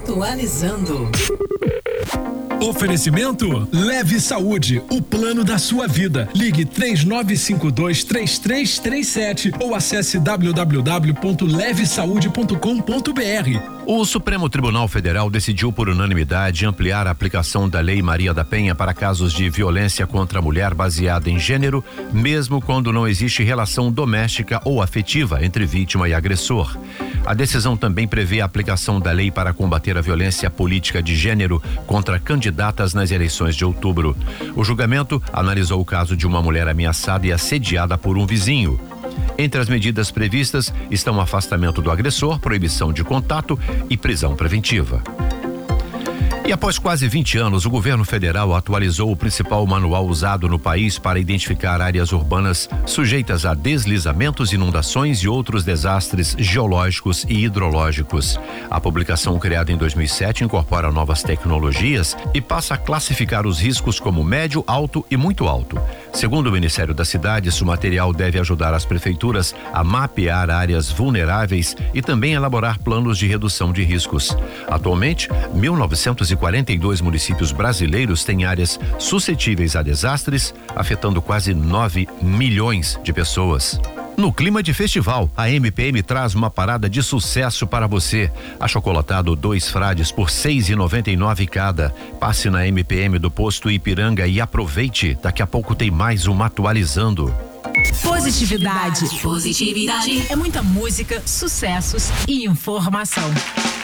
Atualizando. Oferecimento Leve Saúde, o plano da sua vida. Ligue 3952-3337 ou acesse www.levesaude.com.br. O Supremo Tribunal Federal decidiu por unanimidade ampliar a aplicação da Lei Maria da Penha para casos de violência contra a mulher baseada em gênero, mesmo quando não existe relação doméstica ou afetiva entre vítima e agressor. A decisão também prevê a aplicação da lei para combater a violência política de gênero contra candidatas nas eleições de outubro. O julgamento analisou o caso de uma mulher ameaçada e assediada por um vizinho. Entre as medidas previstas estão o afastamento do agressor, proibição de contato e prisão preventiva. E após quase 20 anos, o governo federal atualizou o principal manual usado no país para identificar áreas urbanas sujeitas a deslizamentos, inundações e outros desastres geológicos e hidrológicos. A publicação, criada em 2007, incorpora novas tecnologias e passa a classificar os riscos como médio, alto e muito alto. Segundo o Ministério das Cidades, o material deve ajudar as prefeituras a mapear áreas vulneráveis e também elaborar planos de redução de riscos. Atualmente, 1.942 municípios brasileiros têm áreas suscetíveis a desastres, afetando quase 9 milhões de pessoas. No clima de festival, a MPM traz uma parada de sucesso para você. Achocolatado 2 frades por R$ 6,99 cada. Passe na MPM do posto Ipiranga e aproveite. Daqui a pouco tem mais uma Atualizando. Positividade. É muita música, sucessos e informação.